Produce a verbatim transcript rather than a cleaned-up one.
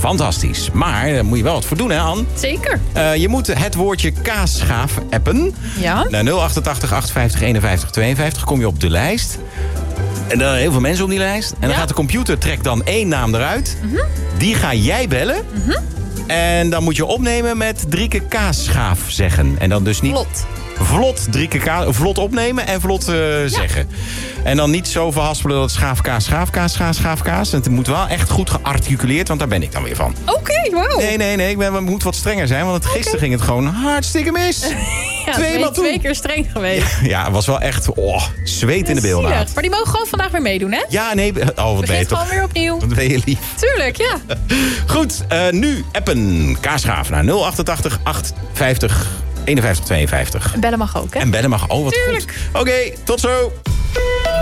fantastisch. Maar daar moet je wel wat voor doen, hè, Ann? Zeker. Uh, je moet het woordje kaasschaaf appen. Ja. Naar nul achtentachtig achtenvijftig eenenvijftig tweeënvijftig kom je op de lijst. En dan heel veel mensen op die lijst. En dan Ja. gaat de computer, trekt dan één naam eruit. Mm-hmm. Die ga jij bellen. Mm-hmm. En dan moet je opnemen met drie keer kaasschaaf zeggen. En dan dus niet... Vlot. Vlot, drie keer ka- vlot opnemen en vlot uh, zeggen. En dan niet zo verhaspelen dat het schaafkaas, schaafkaas, schaaf, schaafkaas. Het moet wel echt goed gearticuleerd, want daar ben ik dan weer van. Oké, okay, wauw. Nee, nee, nee, ik ben, we moeten wat strenger zijn. Want het, gisteren okay. ging het gewoon hartstikke mis. Ja, twee, twee, twee keer streng geweest. Ja, ja, het was wel echt oh, zweet in de beelden. Maar die mogen gewoon vandaag weer meedoen, hè? Ja, nee. Oh, wat ben je toch. gewoon weer opnieuw. Wat ben je lief. Tuurlijk, ja. Goed, uh, nu appen. Kaasschaaf naar nul achtentachtig achtenvijftig eenenvijftig tweeënvijftig. En bellen mag ook, hè? En bellen mag. Oh, wat Tuurlijk. goed. Oké, okay, tot zo.